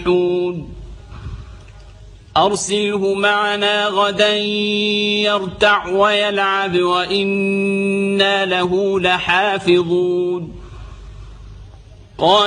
يسبحون أرسله معنا غدا يرتع ويلعب وإنا له لحافظون